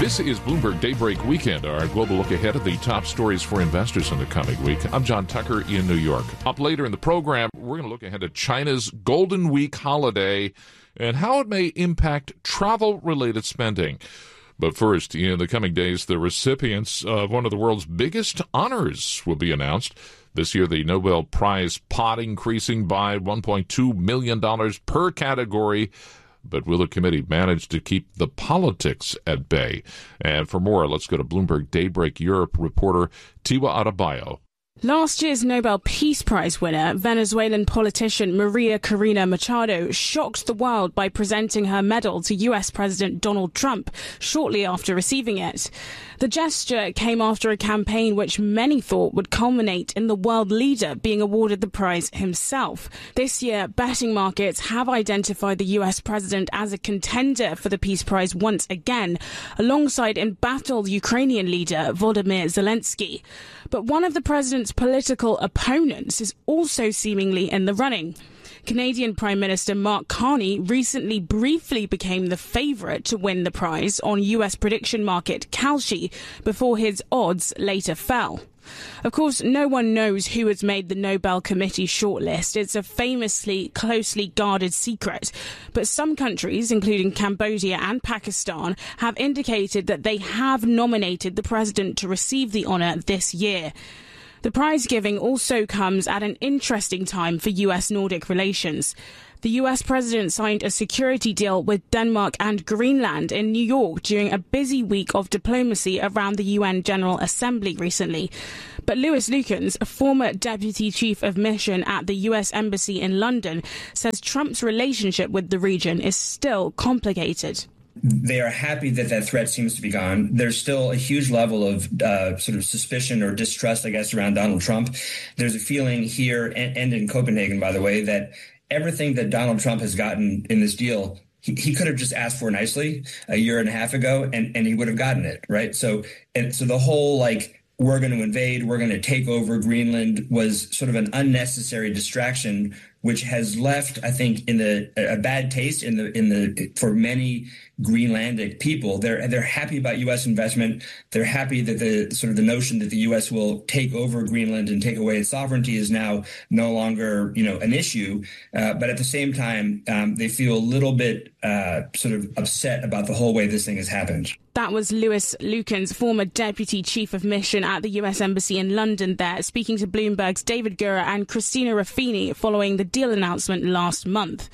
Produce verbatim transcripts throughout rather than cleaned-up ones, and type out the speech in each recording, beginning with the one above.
This is Bloomberg Daybreak Weekend, our global look ahead at the top stories for investors in the coming week. I'm John Tucker in New York. Up later in the program, we're going to look ahead at China's Golden Week holiday and how it may impact travel-related spending. But first, in the coming days, the recipients of one of the world's biggest honors will be announced. This year, the Nobel Prize pot increasing by one point two million dollars per category. But will the committee manage to keep the politics at bay? And for more, let's go to Bloomberg Daybreak Europe reporter Tiwa Adebayo. Last year's Nobel Peace Prize winner, Venezuelan politician Maria Corina Machado, shocked the world by presenting her medal to U S President Donald Trump shortly after receiving it. The gesture came after a campaign which many thought would culminate in the world leader being awarded the prize himself. This year, betting markets have identified the U S president as a contender for the Peace Prize once again, alongside embattled Ukrainian leader Volodymyr Zelensky. But one of the president's political opponents is also seemingly in the running. Canadian Prime Minister Mark Carney recently briefly became the favourite to win the prize on U S prediction market Kalshi before his odds later fell. Of course, no one knows who has made the Nobel Committee shortlist. It's a famously closely guarded secret. But some countries, including Cambodia and Pakistan, have indicated that they have nominated the president to receive the honour this year. The prize giving also comes at an interesting time for U S Nordic relations. The U S president signed a security deal with Denmark and Greenland in New York during a busy week of diplomacy around the U N General Assembly recently. But Louis Lukens, a former deputy chief of mission at the U S Embassy in London, says Trump's relationship with the region is still complicated. They are happy that that threat seems to be gone. There's still a huge level of uh, sort of suspicion or distrust, I guess, around Donald Trump. There's a feeling here and, and in Copenhagen, by the way, that everything that Donald Trump has gotten in this deal, he, he could have just asked for nicely a year and a half ago, and, and he would have gotten it, right? So, and so the whole, like, we're going to invade, we're going to take over Greenland was sort of an unnecessary distraction, which has left, I think, in the a bad taste in the in the for many Greenlandic people. They're they're happy about U S investment. They're happy that the sort of the notion that the U S will take over Greenland and take away its sovereignty is now no longer, you know, an issue. Uh, but at the same time, um, they feel a little bit uh, sort of upset about the whole way this thing has happened. That was Louis Lukens, former deputy chief of mission at the U S Embassy in London there, speaking to Bloomberg's David Gura and Christina Ruffini following the deal announcement last month.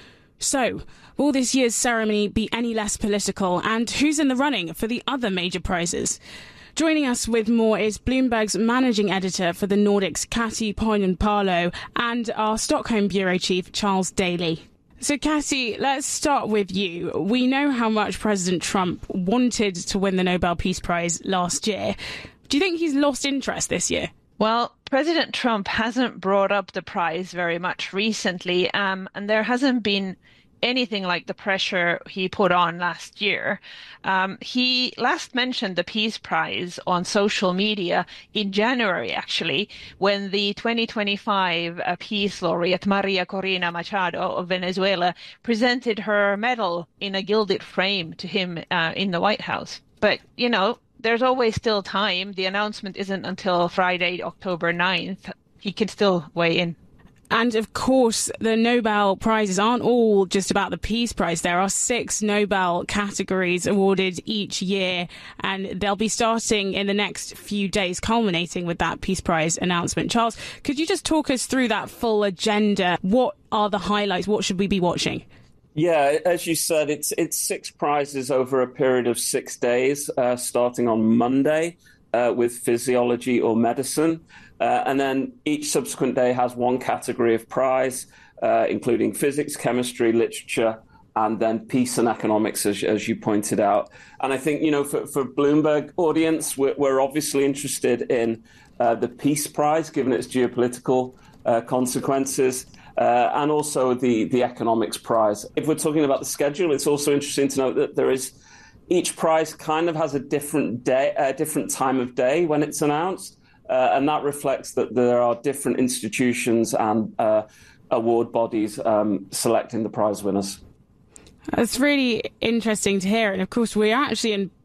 So, will this year's ceremony be any less political, and who's in the running for the other major prizes? Joining us with more is Bloomberg's managing editor for the Nordics, Kati Pohjanpalo, and our Stockholm bureau chief, Charles Daly. So, Kati, let's start with you. We know how much President Trump wanted to win the Nobel Peace Prize last year. Do you think he's lost interest this year? Well, President Trump hasn't brought up the prize very much recently, um, and there hasn't been anything like the pressure he put on last year. Um, he last mentioned the Peace Prize on social media in January, actually, when the twenty twenty-five uh, Peace Laureate Maria Corina Machado of Venezuela presented her medal in a gilded frame to him uh, in the White House. But, you know, there's always still time. The announcement isn't until Friday, October ninth. He can still weigh in. And of course, the Nobel Prizes aren't all just about the Peace Prize. There are six Nobel categories awarded each year, and they'll be starting in the next few days, culminating with that Peace Prize announcement. Charles, could you just talk us through that full agenda? What are the highlights? What should we be watching? Yeah, as you said, it's it's six prizes over a period of six days, uh, starting on Monday uh, with physiology or medicine. Uh, and then each subsequent day has one category of prize, uh, including physics, chemistry, literature, and then peace and economics, as, as you pointed out. And I think, you know, for, for Bloomberg audience, we're, we're obviously interested in uh, the Peace Prize, given its geopolitical uh, consequences. Uh, and also the, the economics prize. If we're talking about the schedule, it's also interesting to note that there is each prize kind of has a different day, a different time of day when it's announced, uh, and that reflects that there are different institutions and uh, award bodies um, selecting the prize winners. It's really interesting to hear, and of course we're actually in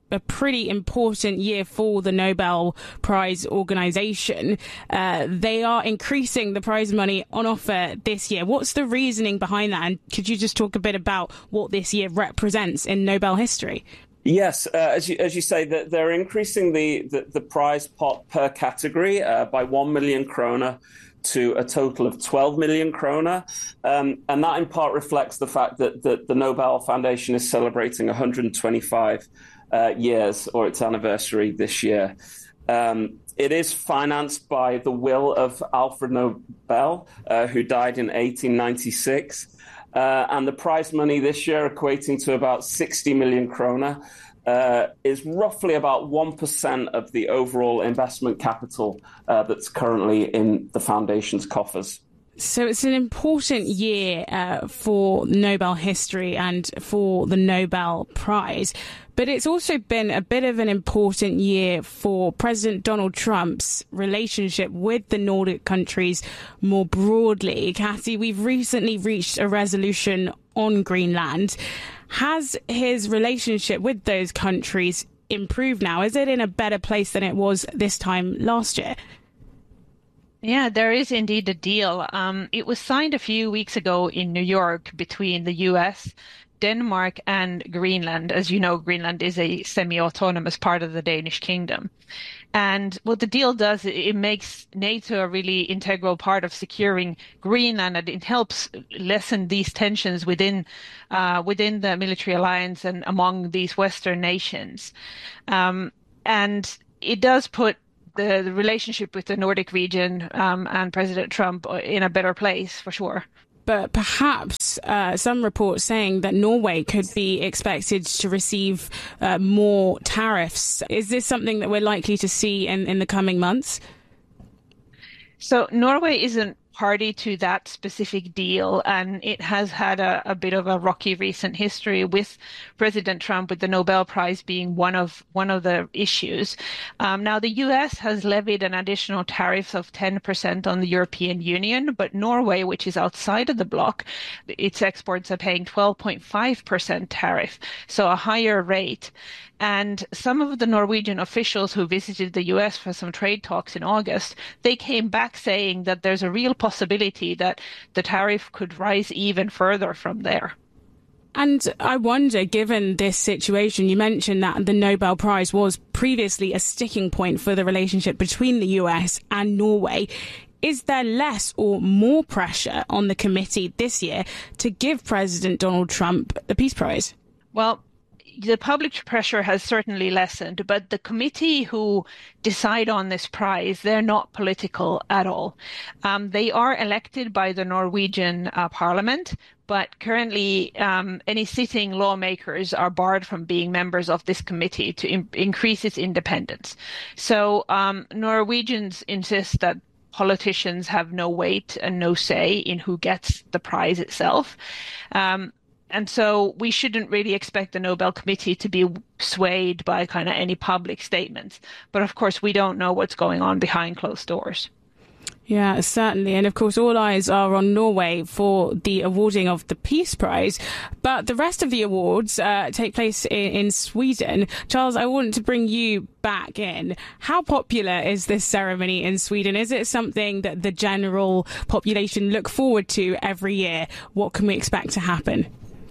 a pretty important year for the Nobel Prize organization. Uh, they are increasing the prize money on offer this year. What's the reasoning behind that? And could you just talk a bit about what this year represents in Nobel history? Yes, uh, as you as you say, that they're increasing the, the, the prize pot per category uh, by one million kroner to a total of twelve million kroner. Um, and that in part reflects the fact that, that the Nobel Foundation is celebrating one hundred twenty-five uh, years, or its anniversary this year. Um, it is financed by the will of Alfred Nobel, uh, who died in eighteen ninety-six. Uh, and the prize money this year, equating to about sixty million kroner, uh, is roughly about one percent of the overall investment capital uh, that's currently in the foundation's coffers. So it's an important year uh, for Nobel history and for the Nobel Prize. But it's also been a bit of an important year for President Donald Trump's relationship with the Nordic countries more broadly. Kathy, we've recently reached a resolution on Greenland. Has his relationship with those countries improved now? Is it in a better place than it was this time last year? Yeah, there is indeed a deal. Um, it was signed a few weeks ago in New York between the U S, Denmark and Greenland. As you know, Greenland is a semi-autonomous part of the Danish kingdom. And what the deal does, it makes NATO a really integral part of securing Greenland, and it helps lessen these tensions within uh, within the military alliance and among these Western nations. Um, and it does put the, the relationship with the Nordic region um, and President Trump in a better place, for sure. But perhaps uh, some reports saying that Norway could be expected to receive uh, more tariffs. Is this something that we're likely to see in, in the coming months? So Norway isn't party to that specific deal, and it has had a, a bit of a rocky recent history with President Trump, with the Nobel Prize being one of one of the issues. Um, now, the U S has levied an additional tariff of ten percent on the European Union, but Norway, which is outside of the bloc, its exports are paying twelve point five percent tariff, so a higher rate. And some of the Norwegian officials who visited the U S for some trade talks in August, they came back saying that there's a real possibility that the tariff could rise even further from there. And I wonder, given this situation, you mentioned that the Nobel Prize was previously a sticking point for the relationship between the U S and Norway. Is there less or more pressure on the committee this year to give President Donald Trump the Peace Prize? Well, the public pressure has certainly lessened, but the committee who decide on this prize, they're not political at all. Um, they are elected by the Norwegian uh, parliament, but currently um, any sitting lawmakers are barred from being members of this committee to im- increase its independence. So um, Norwegians insist that politicians have no weight and no say in who gets the prize itself. Um, And so we shouldn't really expect the Nobel Committee to be swayed by kind of any public statements. But of course, we don't know what's going on behind closed doors. Yeah, certainly. And of course, all eyes are on Norway for the awarding of the Peace Prize. But the rest of the awards uh, take place in, in Sweden. Charles, I want to bring you back in. How popular is this ceremony in Sweden? Is it something that the general population look forward to every year? What can we expect to happen?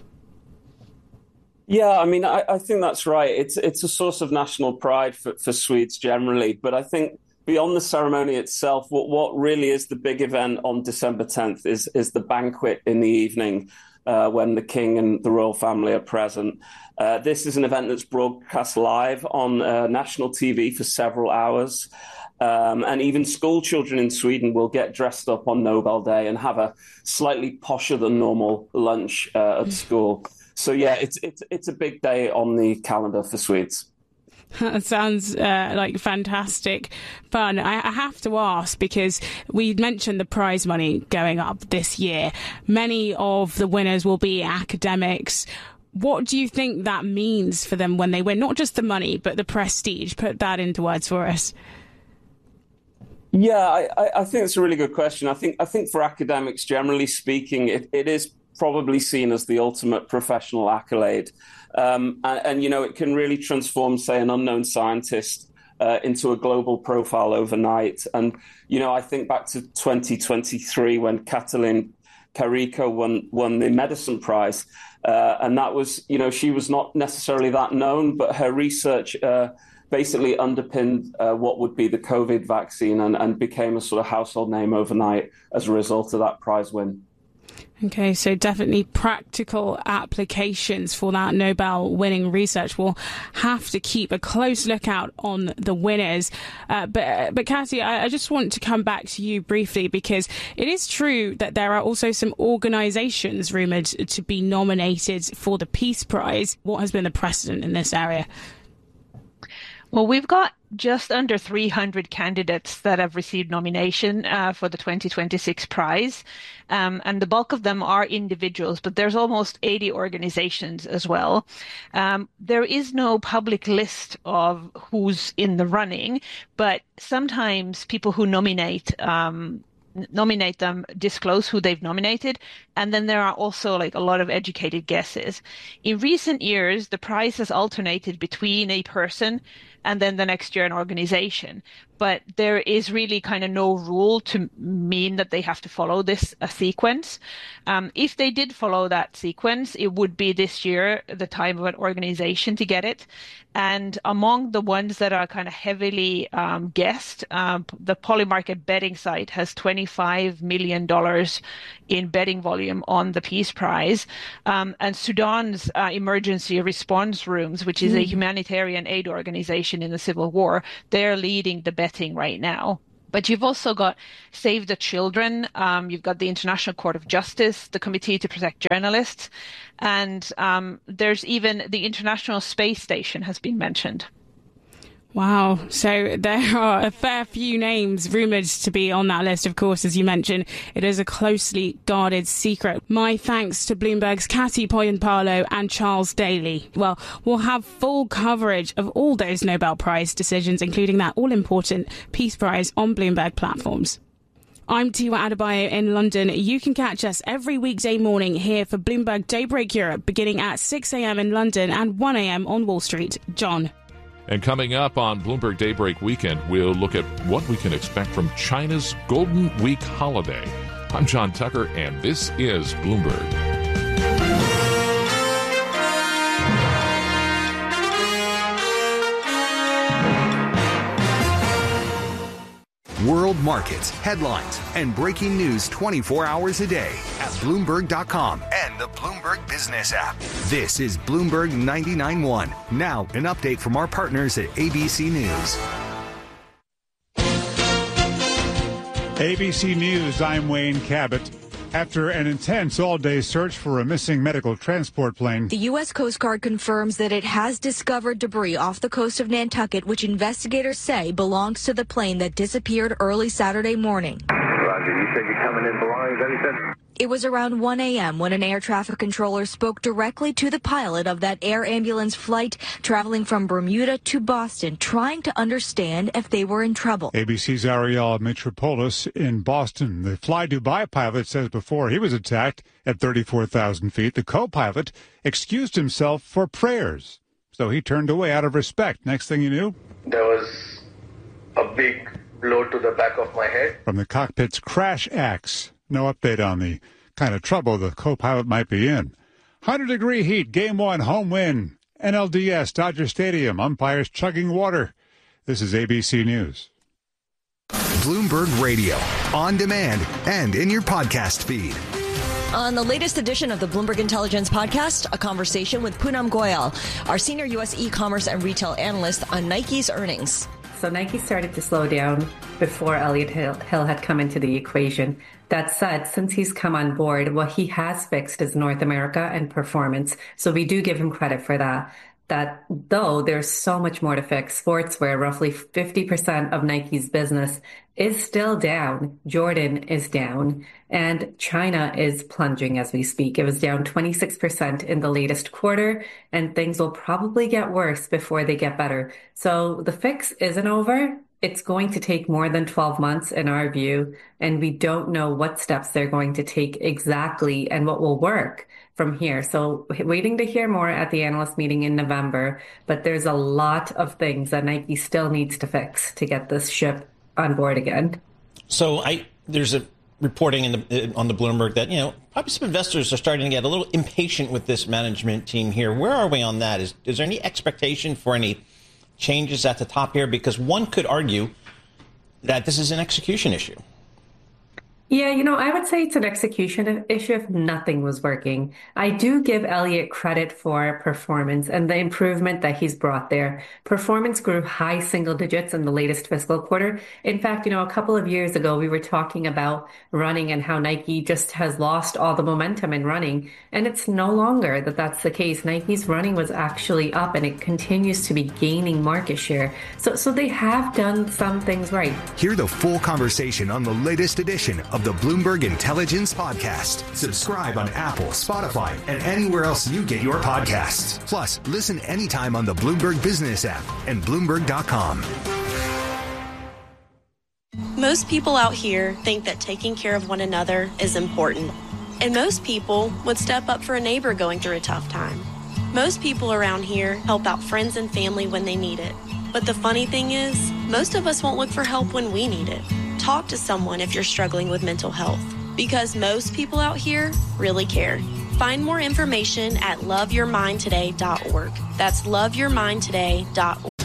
Yeah, I mean, I, I think that's right. It's it's a source of national pride for, for Swedes generally. But I think beyond the ceremony itself, what, what really is the big event on December tenth is, is the banquet in the evening uh, when the king and the royal family are present. Uh, this is an event that's broadcast live on uh, national T V for several hours. Um, and even school children in Sweden will get dressed up on Nobel Day and have a slightly posher than normal lunch uh, at school. So, yeah, it's it's it's a big day on the calendar for Swedes. That sounds uh, like fantastic fun. I, I have to ask, because we mentioned the prize money going up this year. Many of the winners will be academics. What do you think that means for them when they win? Not just the money, but the prestige. Put that into words for us. Yeah, I, I think it's a really good question. I think I think for academics, generally speaking, it, it is probably seen as the ultimate professional accolade. Um, and, and, you know, it can really transform, say, an unknown scientist uh, into a global profile overnight. And, you know, I think back to twenty twenty-three when Katalin Karikó won, won the medicine prize. Uh, and that was, you know, she was not necessarily that known, but her research uh, basically underpinned uh, what would be the COVID vaccine and, and became a sort of household name overnight as a result of that prize win. Okay, so definitely practical applications for that Nobel-winning research. We'll have to keep a close lookout on the winners. Uh, but, but Cassie, I, I just want to come back to you briefly, because it is true that there are also some organisations rumoured to be nominated for the Peace Prize. What has been the precedent in this area? Well, we've got just under three hundred candidates that have received nomination uh, for the twenty twenty-six prize. Um, and the bulk of them are individuals, but there's almost eighty organizations as well. Um, there is no public list of who's in the running, but sometimes people who nominate um, nominate them disclose who they've nominated. And then there are also like a lot of educated guesses. In recent years, the prize has alternated between a person and then the next year an organization. But there is really kind of no rule to mean that they have to follow this a sequence. Um, if they did follow that sequence, it would be this year the time of an organization to get it. And among the ones that are kind of heavily um, guessed, um, the Polymarket betting site has twenty-five million dollars in betting volume on the Peace Prize. Um, and Sudan's uh, Emergency Response Rooms, which is mm. a humanitarian aid organization in the civil war, they're leading the betting right now. But you've also got Save the Children, um, you've got the International Court of Justice, the Committee to Protect Journalists, and um, there's even the International Space Station has been mentioned. Wow. So there are a fair few names rumoured to be on that list. Of course, as you mentioned, it is a closely guarded secret. My thanks to Bloomberg's Cassie Poyenpalo and Charles Daly. Well, we'll have full coverage of all those Nobel Prize decisions, including that all-important Peace Prize, on Bloomberg platforms. I'm Tiwa Adebayo in London. You can catch us every weekday morning here for Bloomberg Daybreak Europe, beginning at six a.m. in London and one a.m. on Wall Street. John. And coming up on Bloomberg Daybreak Weekend, we'll look at what we can expect from China's Golden Week holiday. I'm John Tucker, and this is Bloomberg. World markets, headlines, and breaking news twenty-four hours a day at Bloomberg dot com and the Bloomberg Business app. This is Bloomberg ninety-nine point one. Now, an update from our partners at A B C News. A B C News, I'm Wayne Cabot. After an intense all-day search for a missing medical transport plane, the U S Coast Guard confirms that it has discovered debris off the coast of Nantucket, which investigators say belongs to the plane that disappeared early Saturday morning. Roger, you said you're coming in belongings, that he said? It was around one a.m. when an air traffic controller spoke directly to the pilot of that air ambulance flight traveling from Bermuda to Boston, trying to understand if they were in trouble. A B C's Ariel Metropolis in Boston. The Fly Dubai pilot says before he was attacked at thirty-four thousand feet, the co-pilot excused himself for prayers. So he turned away out of respect. Next thing you knew, there was a big blow to the back of my head. From the cockpit's crash axe. No update on the kind of trouble the co-pilot might be in. one hundred degree heat, game one, home win. N L D S, Dodger Stadium, umpires chugging water. This is A B C News. Bloomberg Radio, on demand and in your podcast feed. On the latest edition of the Bloomberg Intelligence Podcast, a conversation with Poonam Goyal, our senior U S e-commerce and retail analyst on Nike's earnings. So Nike started to slow down before Elliott Hill, Hill had come into the equation. That said, since he's come on board, what he has fixed is North America and performance. So we do give him credit for that. That though there's so much more to fix. Sportswear, roughly fifty percent of Nike's business, is still down. Jordan is down, and China is plunging as we speak. It was down twenty-six percent in the latest quarter, and things will probably get worse before they get better. So the fix isn't over, it's going to take more than twelve months in our view, and we don't know what steps they're going to take exactly and what will work from here. So waiting to hear more at the analyst meeting in November, but there's a lot of things that Nike still needs to fix to get this ship on board again. So I there's a reporting in the, on the Bloomberg that, you know, probably some investors are starting to get a little impatient with this management team here. Where are we on that? Is, is there any expectation for any changes at the top here? Because one could argue that this is an execution issue. Yeah, you know, I would say it's an execution issue if nothing was working. I do give Elliott credit for performance and the improvement that he's brought there. Performance grew high single digits in the latest fiscal quarter. In fact, you know, a couple of years ago, we were talking about running and how Nike just has lost all the momentum in running. And it's no longer that that's the case. Nike's running was actually up and it continues to be gaining market share. So, so they have done some things right. Hear the full conversation on the latest edition of the Bloomberg Intelligence Podcast. Subscribe on Apple, Spotify, and anywhere else you get your podcasts. Plus, listen anytime on the Bloomberg Business app and Bloomberg dot com. Most people out here think that taking care of one another is important. And most people would step up for a neighbor going through a tough time. Most people around here help out friends and family when they need it. But the funny thing is, most of us won't look for help when we need it. Talk to someone if you're struggling with mental health, because most people out here really care. Find more information at love your mind today dot org. That's love your mind today dot